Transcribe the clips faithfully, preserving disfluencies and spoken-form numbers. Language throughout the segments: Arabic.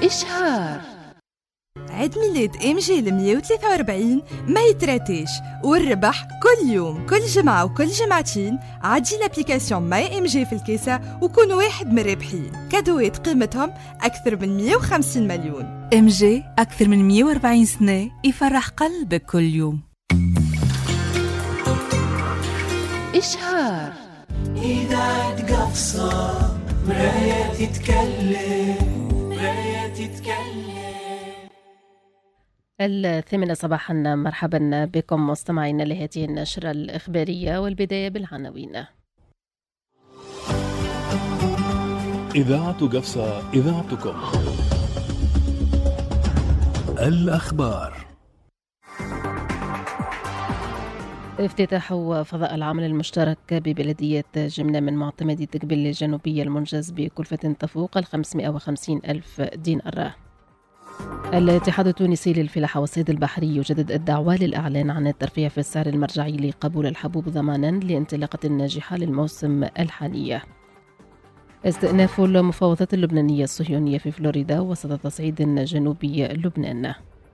إشهار. عيد ميلاد إم جي المية وثلاثة وأربعين ما يتراتيش، والربح كل يوم كل جمعة وكل جمعتين. عدي لابليكاسيون ماي إم جي في الكيسة وكون واحد من الرابحين. كادوات قيمتهم أكثر من مية وخمسين مليون. إم جي أكثر من مية وأربعين سنة يفرح قلبك كل يوم. إشهار. إذا تقفصة مرايا تتكلم، مرايا تتكلم. الثامنة صباحا، مرحبا بكم مستمعينا لهذه النشرة الإخبارية، والبداية بالعناوين. إذاعة قفصة، إذاعتكم. الأخبار. افتتاح فضاء العمل المشترك ببلدية جمنة من معتمدية قبيل الجنوبية المنجز بكلفة تفوق الخمسمائة وخمسين ألف دينار. الاتحاد التونسي للفلاحة والصيد البحري يجدد الدعوة للإعلان عن الترفيه في السعر المرجعي لقبول الحبوب ضمانا لانطلاقة ناجحة للموسم الحالي. استئناف المفاوضات اللبنانية الصهيونية في فلوريدا وسط تصعيد جنوبي لبنان.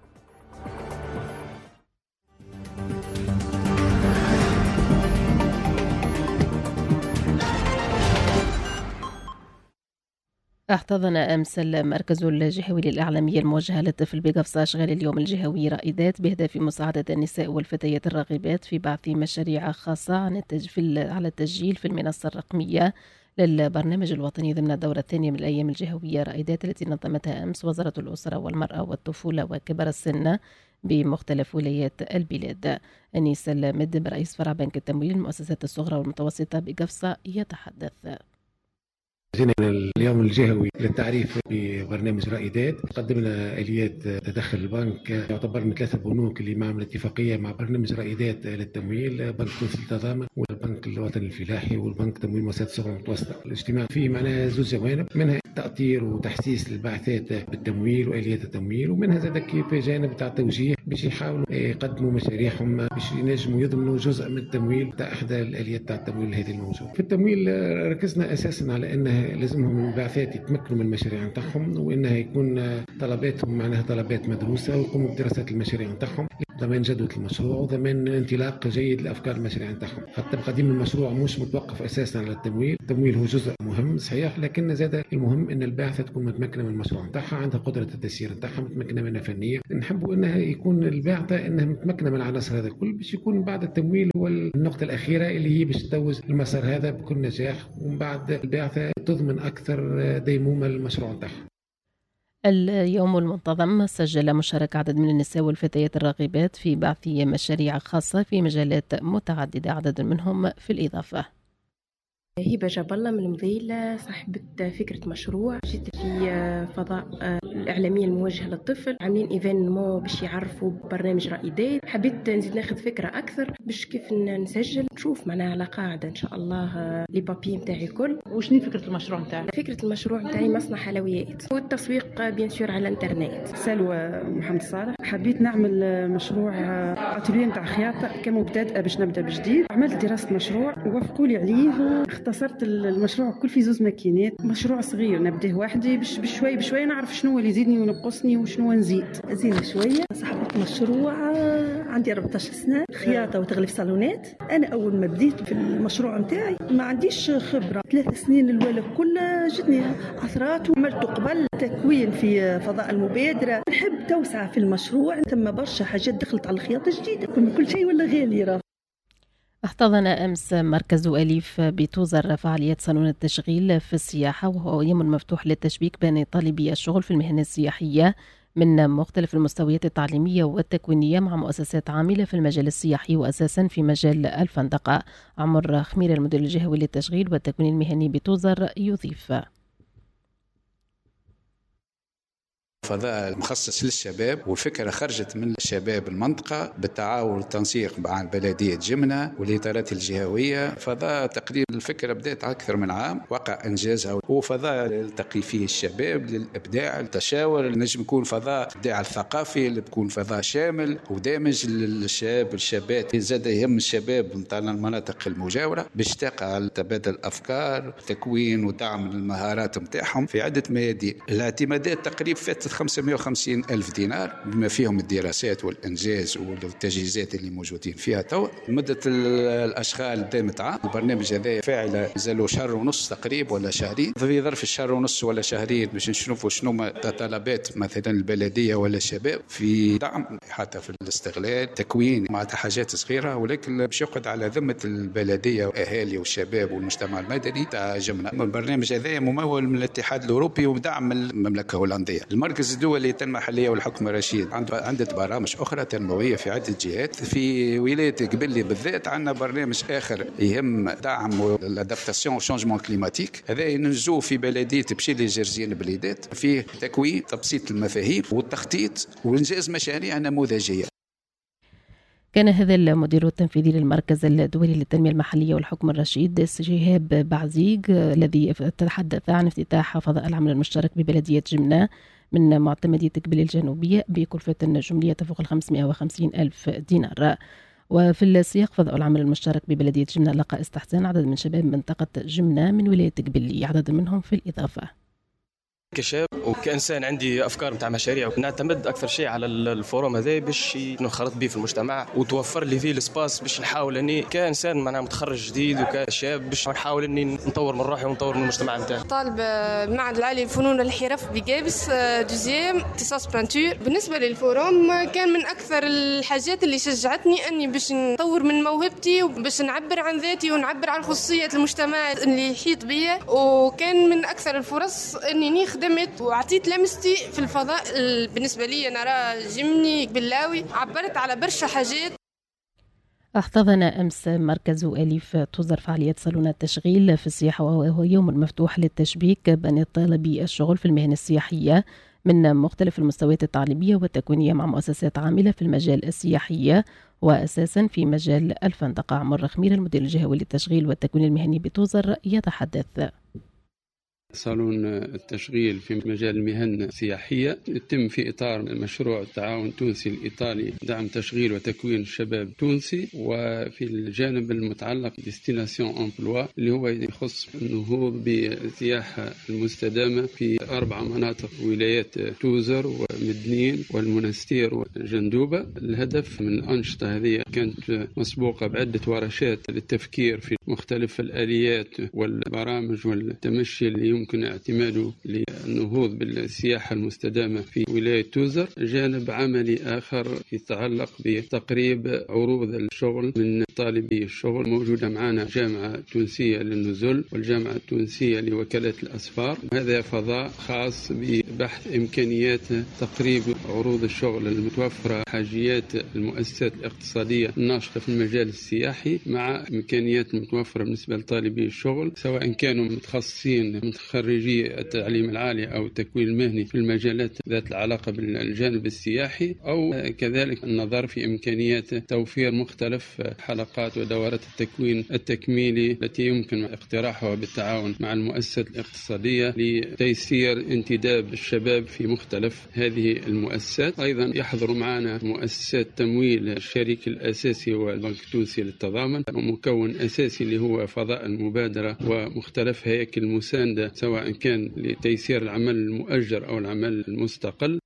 احتضن أمس المركز الجهوي للإعلامية الموجهة للطفل بقفصة أشغال اليوم الجهوي رائدات بهدف مساعدة النساء والفتيات الراغبات في بعث مشاريع خاصة عن التجفيل على التسجيل في المنصة الرقمية للبرنامج الوطني ضمن الدورة الثانية من الأيام الجهوية رائدات التي نظمتها أمس وزارة الأسرة والمرأة والطفولة وكبار السن بمختلف ولايات البلاد. أنيس المدب رئيس فرع بنك التمويل المؤسسات الصغرى والمتوسطة بقفصة يتحدث. جينا اليوم الجهوي للتعريف ببرنامج رائدات. قدمنا آليات تدخل البنك، يعتبر من ثلاثة بنوك اللي معهم اتفاقية مع برنامج رائدات للتمويل، بنك تونس للتضامن والبنك الوطني الفلاحي والبنك تمويل المؤسسات الصغرى والمتوسطة. الاجتماع فيه معناها زوج جوانب، منها تأطير وتحسيس البعثات بالتمويل وآليات التمويل، ومنها زاد كيف جانب تاع توجيه باش يحاولوا يقدموا مشاريعهم باش ينجموا يضمنوا جزء من التمويل تاع إحدى الآليات تاع التمويل هذه الموجودة. في التمويل ركزنا أساسا على أنه لازمهم البعثات يتمكنوا من المشاريع نتاعهم، وانها يكون طلباتهم معناها طلبات مدروسه، ويقوموا بدراسه المشاريع نتاعهم، ضمان جدوى المشروع وضمان انطلاق جيد لافكار المشاريع نتاعهم. حتى تقديم المشروع مش متوقف اساسا على التمويل، التمويل هو جزء مهم صحيح، لكن زاد المهم ان الباحثه تكون متمكنه من المشروع نتاعها، عندها قدره التسيير نتاعها، متمكنه منها فنيا. نحبوا انها يكون الباحثه انها متمكنه من العناصر هذا الكل باش يكون بعد التمويل هو النقطه الاخيره اللي هي باش تتوج المسار هذا بكل نجاح، ومن بعد الباحثه تضمن أكثر ديمومة للمشروع نتاعها. اليوم المنتظم سجل مشاركة عدد من النساء والفتيات الراغبات في بعث مشاريع خاصة في مجالات متعددة، عدد منهم في الإضافة. هبة جاب الله من المذيلة، صاحبة فكرة مشروع. جيت في فضاء الإعلامية الموجهة للطفل، عاملين إيفينمون باش يعرفوا برنامج رائدات. حبيت نزيد ناخذ فكرة أكثر باش كيف نسجل، نشوف معناها على قاعدة إن شاء الله لي بابي متاعي كل. وشنو فكرة المشروع متاعك؟ فكرة المشروع متاعي مصنع حلويات والتسويق بيان سور على الانترنت. سلوى محمد صالح. حبيت نعمل مشروع اتوليه نتاع خياطة كمبتدئة باش نبدأ بجديد. عملت دراسة مشروع ووافقوا لي عليه، اختصرت المشروع كل في زوز ماكينات. مشروع صغير نبدأه وحدي باش بشوي بشوي نعرف شنو اللي يزيدني وينقصني وشنو نزيد. زين شوية. صاحبة مشروع عندي أربعة عشر سنة، خياطة وتغليف صالونات. أنا أول ما بديت في المشروع متاعي ما عنديش خبرة، ثلاث سنين الأولى كل جتني عثرات. وعملت قبل تكوين في فضاء المبادرة. نحب توسع في المشروع، ثم برشا حاجات دخلت على الخياطة جديدة، كل شيء ولا غالي راه. احتضن أمس مركز أليف بتوزر فعاليات صالون التشغيل في السياحة، وهو يوم مفتوح للتشبيك بين طالبي الشغل في المهن السياحية من مختلف المستويات التعليمية والتكوينية مع مؤسسات عاملة في المجال السياحي وأساسا في مجال الفندقة. عمر خمير المدير الجهوي للتشغيل والتكوين المهني بتوزر يضيف. فضاء مخصص للشباب، والفكرة خرجت من الشباب المنطقة بالتعاون والتنسيق مع بلدية جمنة والإدارات الجهوية. فضاء تقريبا الفكرة بدأت أكثر من عام، وقع إنجازها. هو فضاء يلتقي فيه الشباب للإبداع التشاور، نجم يكون فضاء الإبداع الثقافي اللي بيكون فضاء شامل ودامج للشباب الشابات. زاد يهم الشباب من المناطق المجاورة باش تقع على تبادل الأفكار، تكوين ودعم المهارات متاعهم في عدة ميادين. الاعتمادات تقريبا فاتت خمسمائة وخمسين ألف دينار بما فيهم الدراسات والإنجاز والتجهيزات اللي موجودين فيها توا. مدة الأشغال دامت عام. البرنامج هذا فاعل زالوا شهر ونص تقريبا ولا شهرين. في ظرف الشهر ونص ولا شهرين باش نشوفوا شنو متطلبات مثلا البلدية ولا الشباب في دعم حتى في الاستغلال تكوين مع حاجات صغيرة، ولكن باش يقعد على ذمة البلدية وأهالي والشباب والمجتمع المدني تاع جمنة. البرنامج هذا ممول من الاتحاد الأوروبي ومدعم من المملكة الهولندية. المركز الدولي للتنمية المحلية والحكم الرشيد عنده عدة برامج أخرى تنموية في عدة جهات. في ولاية قبلي بالذات عندنا برنامج آخر يهم دعم الادابتاسيون والشونجمون كليماتيك. هذا ينجزوه في بلدية بشيلي جرزين بليدات، فيه تكوين تبسيط المفاهيم والتخطيط وإنجاز مشاريع نموذجية. كان هذا المدير التنفيذي للمركز الدولي للتنمية المحلية والحكم الرشيد شهاب بعزيق الذي تحدث عن افتتاح فضاء العمل المشترك ببلدية جمنة من معتمدية قبلي الجنوبية بكلفة جملية تفوق خمسمائة وخمسين ألف دينار. وفي السياق فضاء العمل المشترك ببلدية جمنة لقى استحسان عدد من شباب منطقة جمنة من ولاية قبلي، عدد منهم في الإضافة. كشاب وكإنسان عندي أفكار متاع مشاريع، ونعتمد أكثر شيء على الفوروم هذا باش نخرط به في المجتمع وتوفر لي فيه السباس باش نحاول أني كإنسان معنا متخرج جديد وكشاب باش نحاول أني نطور من روحي ونطور من المجتمع متاعي. طالب المعهد العالي للفنون والحرف بجابس دوزيام اختصاص بانتور. بالنسبة للفوروم كان من أكثر الحاجات اللي شجعتني أني باش نطور من موهبتي وباش نعبر عن ذاتي ونعبر عن خصوصية المجتمع اللي يحيط بيا، وكان من أكثر الفرص أني نخدم وعطيت لمستي في الفضاء. بالنسبة لي نرى جمني قبلاوي عبرت على برشا حاجات. احتضن أمس مركز أليف توزر فعالية صالون التشغيل في السياحة، وهو يوم مفتوح للتشبيك بين طالبي الشغل في المهن السياحية من مختلف المستويات التعليمية والتكوينية مع مؤسسات عاملة في المجال السياحي وأساسا في مجال الفندقة. عمر خمير المدير الجهوي للتشغيل والتكوين المهني بتوزر يتحدث. صالون التشغيل في مجال المهن السياحية يتم في إطار مشروع التعاون التونسي الإيطالي دعم تشغيل وتكوين الشباب التونسي، وفي الجانب المتعلق ديستيناسيون أمبلوا اللي هو يخص النهوض بالسياحة المستدامة في أربع مناطق ولايات توزر ومدنين والمنستير وجندوبة. الهدف من الأنشطة هذه كانت مسبوقة بعدة ورشات للتفكير في مختلف الآليات والبرامج والتمشي اللي يمكن اعتماده للنهوض بالسياحة المستدامة في ولاية توزر. جانب عملي آخر يتعلق بتقريب عروض الشغل من طالبي الشغل. موجودة معنا الجامعة التونسية للنزل والجامعة التونسية لوكالة الأسفار. هذا فضاء خاص ببحث إمكانيات تقريب عروض الشغل المتوفرة، حاجيات المؤسسات الاقتصادية الناشطة في المجال السياحي مع إمكانيات المتوفرة بالنسبة لطالبي الشغل، سواء كانوا متخصصين من خريجي التعليم العالي أو التكوين المهني في المجالات ذات العلاقة بالجانب السياحي، أو كذلك النظر في إمكانيات توفير مختلف حلقات ودورات التكوين التكميلي التي يمكن اقتراحها بالتعاون مع المؤسسات الاقتصادية لتيسير انتداب الشباب في مختلف هذه المؤسسات. أيضا يحضر معنا مؤسسات تمويل الشريك الأساسي والبنك التونسي للتضامن، ومكون أساسي اللي هو فضاء المبادرة ومختلف هياكل المساندة سواء كان لتيسير العمل المؤجر أو العمل المستقل.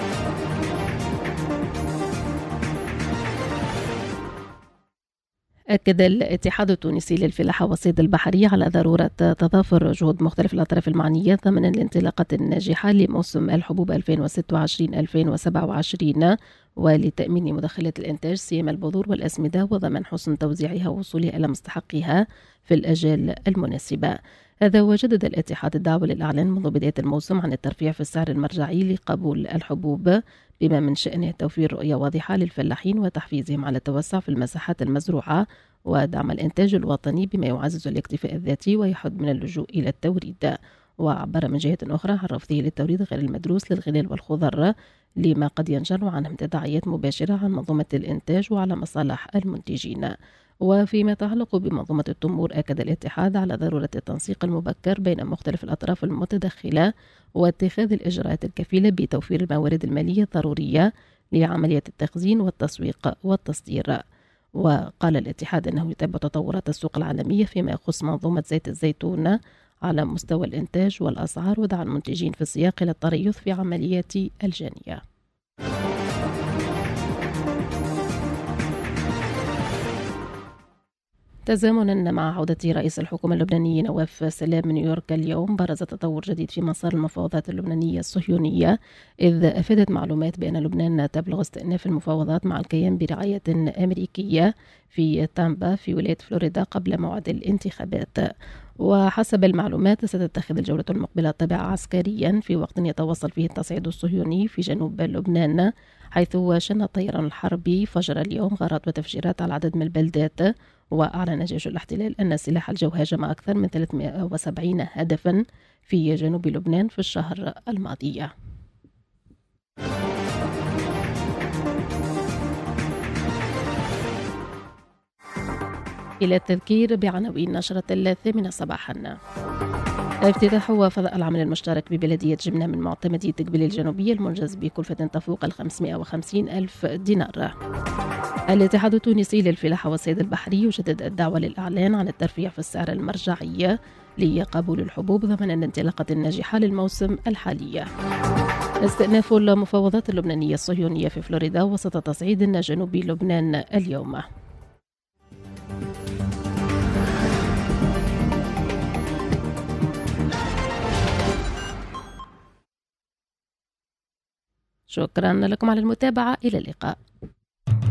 أكد الاتحاد التونسي للفلاحة والصيد البحري على ضرورة تضافر جهود مختلف الأطراف المعنية ضمن الانطلاقة الناجحة لموسم الحبوب ألفين وستة وعشرين ألفين وسبعة وعشرين، ولتأمين مدخلات الإنتاج سيما البذور والأسمدة وضمان حسن توزيعها ووصولها إلى مستحقها في الأجال المناسبة. هذا وجدد الاتحاد الدعوة للإعلان منذ بداية الموسم عن الترفيع في السعر المرجعي لقبول الحبوب، بما من شأنه توفير رؤية واضحة للفلاحين وتحفيزهم على التوسع في المساحات المزروعة ودعم الإنتاج الوطني بما يعزز الاكتفاء الذاتي ويحد من اللجوء إلى التوريد. وعبر من جهة أخرى عن رفضه للتوريد غير المدروس للغلال والخضر لما قد ينجر عنهم تداعيات مباشرة عن منظومة الإنتاج وعلى مصالح المنتجين. وفيما يتعلق بمنظومة التمور أكد الاتحاد على ضرورة التنسيق المبكر بين مختلف الأطراف المتدخلة واتخاذ الإجراءات الكفيلة بتوفير الموارد المالية الضرورية لعملية التخزين والتسويق والتصدير. وقال الاتحاد أنه يتابع تطورات السوق العالمية فيما يخص منظومة زيت الزيتون على مستوى الإنتاج والأسعار ودعا المنتجين في السياق إلى التريث في عمليات الجانية. تزامنا مع عودة رئيس الحكومة اللبناني نواف سلام من نيويورك اليوم، برز تطور جديد في مسار المفاوضات اللبنانية الصهيونية، إذ أفادت معلومات بأن لبنان تبلغ استئناف المفاوضات مع الكيان برعاية أمريكية في تامبا في ولاية فلوريدا قبل موعد الانتخابات. وحسب المعلومات ستتخذ الجولة المقبلة طابعا عسكريا في وقت يتواصل فيه التصعيد الصهيوني في جنوب لبنان، حيث شن الطيران الحربي فجر اليوم غارات وتفجيرات على عدد من البلدات. وأعلن جيش الاحتلال أن سلاح الجو هاجم أكثر من ثلاثمائة وسبعين هدفا في جنوب لبنان في الشهر الماضي. إلى التذكير بعناوين نشرة الثامنة صباحا. افتتاح فضاء العمل المشترك ببلدية جمنة من معتمدية تقبل الجنوبية المنجز بكلفة تفوق ال خمسمائة وخمسين ألف دينار. الاتحاد التونسي للفلاحة والصيد البحري يجدد الدعوة للإعلان عن الترفيع في السعر المرجعي لقبول الحبوب ضمن الانطلاقة الناجحة للموسم الحالي. استئناف المفاوضات اللبنانية الصهيونية في فلوريدا وسط تصعيد جنوب لبنان اليوم. شكرا لكم على المتابعة، إلى اللقاء.